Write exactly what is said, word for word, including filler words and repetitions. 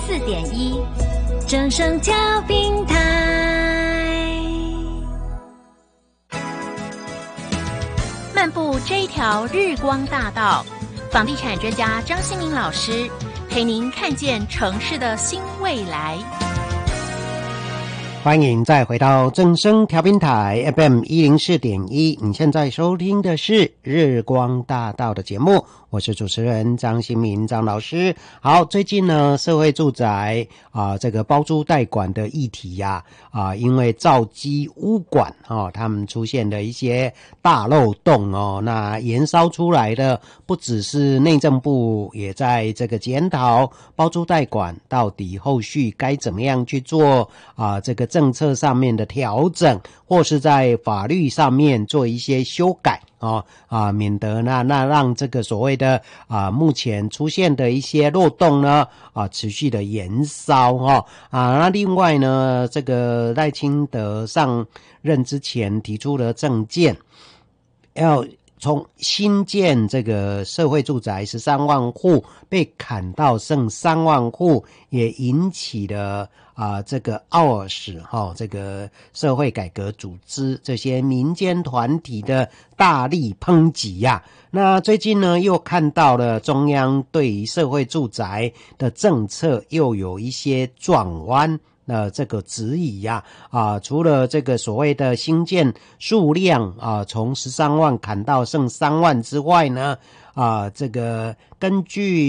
四点一，正声调频台。漫步这一条日光大道，房地产专家张新民老师陪您看见城市的新未来。 欢迎再回到正声调频台 F M 一零四点一，你现在收听的是日光大道的节目，我是主持人张新民张老师。好，最近呢，社会住宅啊、呃，这个包租代管的议题呀、啊，啊，因为造基屋管哦，他们出现了一些大漏洞哦，那延烧出来的不只是内政部也在这个检讨包租代管到底后续该怎么样去做啊，这个政策上面的调整，或是在法律上面做一些修改哦啊，免得那那让这个所谓的啊目前出现的一些漏洞呢啊持续的延烧哈啊。那另外呢，这个赖清德上任之前提出了政见，要从新建这个社会住宅十三万户被砍到剩三万户，也引起了啊、呃、这个奥尔史哈这个社会改革组织这些民间团体的大力抨击呀、啊。那最近呢，又看到了中央对于社会住宅的政策又有一些转弯。呃，这个质疑呀、啊，啊，除了这个所谓的新建数量啊，从十三万砍到剩三万之外呢，啊，这个根据